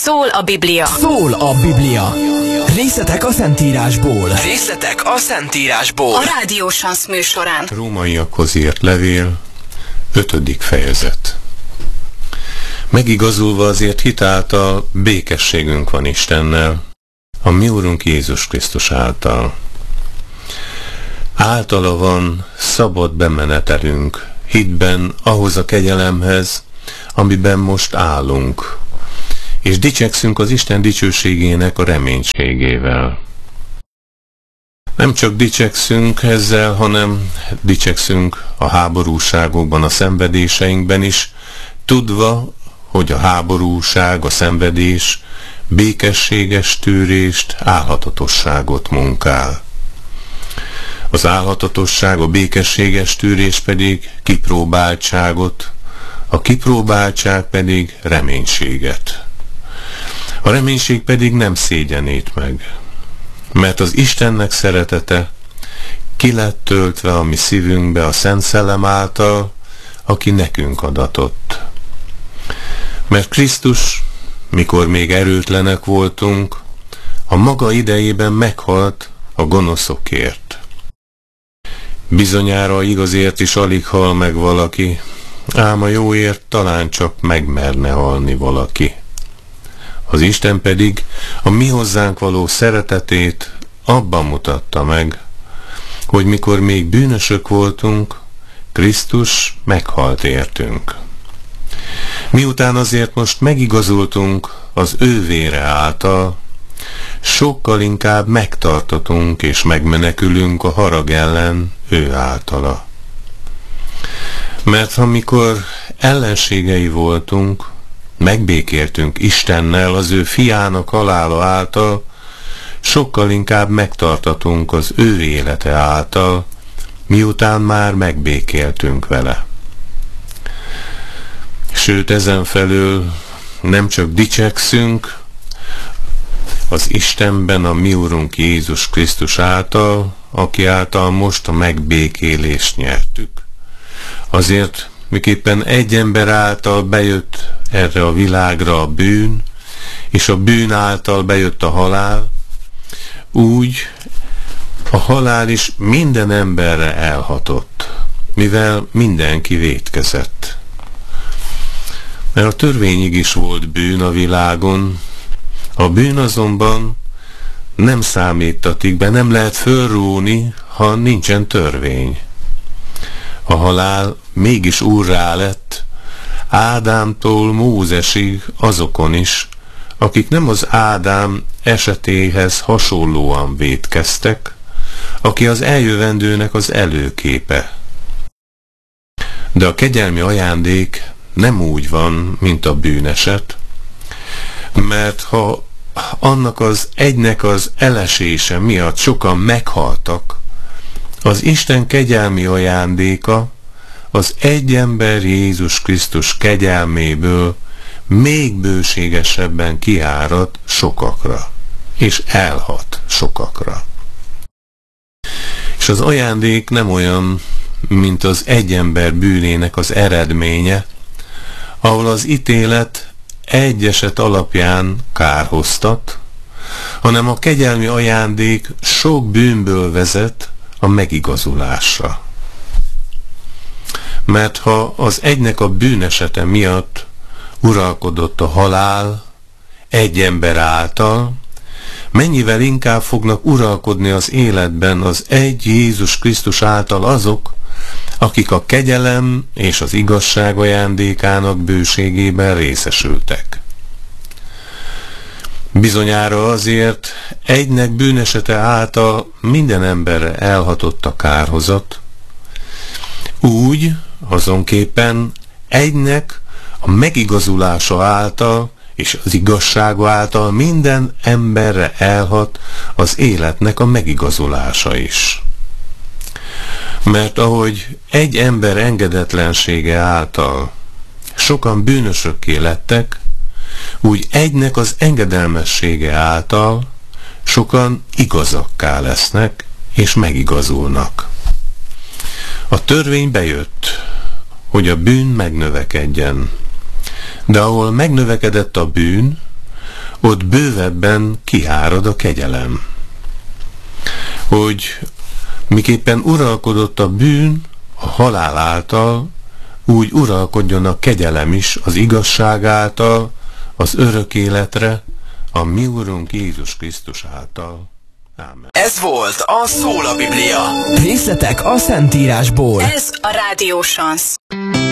Szól a Biblia. Szól a Biblia. Részletek a Szentírásból. Részletek a Szentírásból. A Rádió Sansz műsorán. Rómaiakhoz írt levél, 5. fejezet. Megigazulva azért hitáltal békességünk van Istennel, a mi Úrunk Jézus Krisztus által. Általa van szabad bemenetelünk hitben ahhoz a kegyelemhez, amiben most állunk, és dicsekszünk az Isten dicsőségének a reménységével. Nem csak dicsekszünk ezzel, hanem dicsekszünk a háborúságokban, a szenvedéseinkben is, tudva, hogy a háborúság, a szenvedés békességes tűrést, álhatatosságot munkál. Az álhatatosság, a békességes tűrés pedig kipróbáltságot, a kipróbáltság pedig reménységet. A reménység pedig nem szégyenít meg, mert az Istennek szeretete ki lett töltve a mi szívünkbe a Szent Szellem által, aki nekünk adatott. Mert Krisztus, mikor még erőtlenek voltunk, a maga idejében meghalt a gonoszokért. Bizonyára igazért is alig hal meg valaki, ám a jóért talán csak megmerne halni valaki. Az Isten pedig a mi hozzánk való szeretetét abban mutatta meg, hogy mikor még bűnösök voltunk, Krisztus meghalt értünk. Miután azért most megigazultunk az ő vére által, sokkal inkább megtartatunk és megmenekülünk a harag ellen ő általa. Mert ha mikor ellenségei voltunk, megbékéltünk Istennel az ő fiának halála által, sokkal inkább megtartatunk az ő élete által, miután már megbékéltünk vele. Sőt, ezenfelől nem csak dicsekszünk az Istenben a mi Úrunk Jézus Krisztus által, aki által most a megbékélést nyertük. Azért, miképpen egy ember által bejött erre a világra a bűn, és a bűn által bejött a halál, úgy a halál is minden emberre elhatott, mivel mindenki vétkezett. Mert a törvényig is volt bűn a világon, a bűn azonban nem számítatik be, nem lehet fölróni, ha nincsen törvény. A halál mégis úrrá lett Ádámtól Mózesig azokon is, akik nem az Ádám esetéhez hasonlóan vétkeztek, aki az eljövendőnek az előképe. De a kegyelmi ajándék nem úgy van, mint a bűneset, mert ha annak az egynek az elesése miatt sokan meghaltak, az Isten kegyelmi ajándéka az egy ember Jézus Krisztus kegyelméből még bőségesebben kiárad sokakra, és elhat sokakra. És az ajándék nem olyan, mint az egy ember bűnének az eredménye, ahol az ítélet egy eset alapján kárhoztat, hanem a kegyelmi ajándék sok bűnből vezet a megigazulásra. Mert ha az egynek a bűnesete miatt uralkodott a halál egy ember által, mennyivel inkább fognak uralkodni az életben az egy Jézus Krisztus által azok, akik a kegyelem és az igazság ajándékának bőségében részesültek. Bizonyára azért egynek bűnesete által minden emberre elhatott a kárhozat, úgy azonképpen egynek a megigazulása által és az igazsága által minden emberre elhat az életnek a megigazulása is. Mert ahogy egy ember engedetlensége által sokan bűnösökké lettek, úgy egynek az engedelmessége által sokan igazakká lesznek és megigazulnak. A törvény bejött, hogy a bűn megnövekedjen. De ahol megnövekedett a bűn, ott bővebben kiárad a kegyelem. Hogy miképpen uralkodott a bűn a halál által, úgy uralkodjon a kegyelem is az igazság által, az örök életre, a mi Urunk Jézus Krisztus által. Ámen. Ez volt a Szól a Biblia. Részletek a Szentírásból. Ez a Rádió Chance.